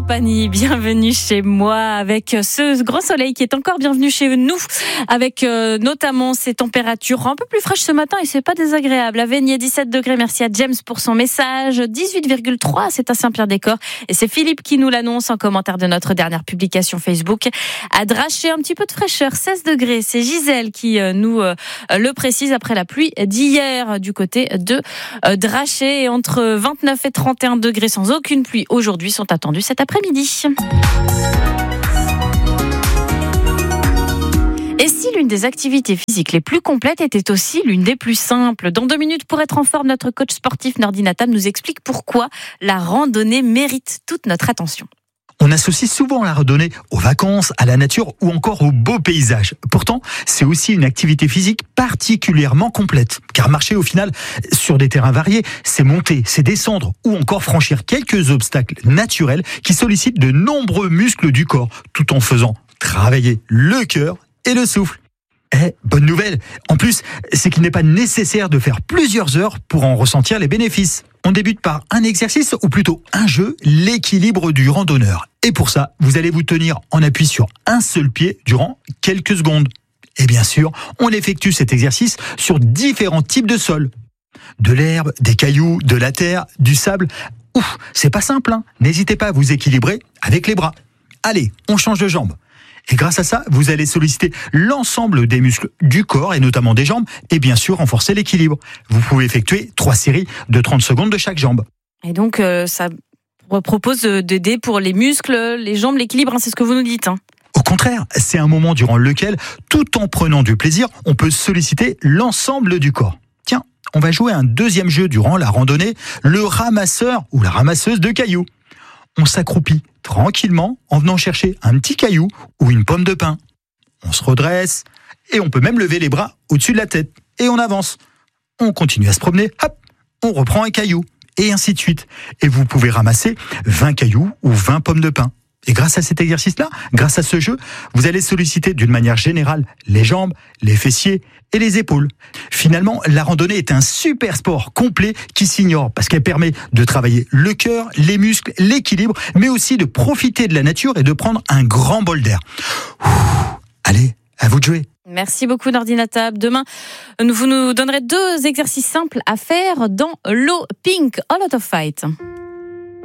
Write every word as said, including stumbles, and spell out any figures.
Pani, bienvenue chez moi avec ce grand soleil qui est encore bienvenu chez nous, avec euh, notamment ces températures un peu plus fraîches ce matin et c'est pas désagréable. À Veigné, dix-sept degrés, merci à James pour son message. dix-huit virgule trois, c'est à Saint-Pierre-des-Corps et c'est Philippe qui nous l'annonce en commentaire de notre dernière publication Facebook. À Draché, un petit peu de fraîcheur, seize degrés, c'est Gisèle qui euh, nous euh, le précise après la pluie d'hier du côté de euh, Draché. Et entre vingt-neuf et trente et un degrés sans aucune pluie aujourd'hui sont attendus cet après-midi. Et si l'une des activités physiques les plus complètes était aussi l'une des plus simples? Dans deux minutes, pour être en forme, notre coach sportif Nordina Tam nous explique pourquoi la randonnée mérite toute notre attention. On associe souvent la randonnée aux vacances, à la nature ou encore aux beaux paysages. Pourtant, c'est aussi une activité physique particulièrement complète. Car marcher au final sur des terrains variés, c'est monter, c'est descendre ou encore franchir quelques obstacles naturels qui sollicitent de nombreux muscles du corps, tout en faisant travailler le cœur et le souffle. Eh, bonne nouvelle. En plus, c'est qu'il n'est pas nécessaire de faire plusieurs heures pour en ressentir les bénéfices. On débute par un exercice, ou plutôt un jeu, l'équilibre du randonneur. Et pour ça, vous allez vous tenir en appui sur un seul pied durant quelques secondes. Et bien sûr, on effectue cet exercice sur différents types de sols. De l'herbe, des cailloux, de la terre, du sable. Ouf, c'est pas simple, hein. N'hésitez pas à vous équilibrer avec les bras. Allez, on change de jambe. Et grâce à ça, vous allez solliciter l'ensemble des muscles du corps et notamment des jambes et bien sûr renforcer l'équilibre. Vous pouvez effectuer trois séries de trente secondes de chaque jambe. Et donc, euh, ça propose d'aider pour les muscles, les jambes, l'équilibre, hein, c'est ce que vous nous dites. Hein. Au contraire, c'est un moment durant lequel, tout en prenant du plaisir, on peut solliciter l'ensemble du corps. Tiens, on va jouer un deuxième jeu durant la randonnée, le ramasseur ou la ramasseuse de cailloux. On s'accroupit tranquillement en venant chercher un petit caillou ou une pomme de pin. On se redresse et on peut même lever les bras au-dessus de la tête. Et on avance. On continue à se promener, hop, on reprend un caillou. Et ainsi de suite. Et vous pouvez ramasser vingt cailloux ou vingt pommes de pin. Et grâce à cet exercice-là, grâce à ce jeu, vous allez solliciter d'une manière générale les jambes, les fessiers et les épaules. Finalement, la randonnée est un super sport complet qui s'ignore parce qu'elle permet de travailler le cœur, les muscles, l'équilibre, mais aussi de profiter de la nature et de prendre un grand bol d'air. Ouh, allez, à vous de jouer. Merci beaucoup Nordina Tam. Demain, vous nous donnerez deux exercices simples à faire dans l'eau Pink, A Lot of Fight.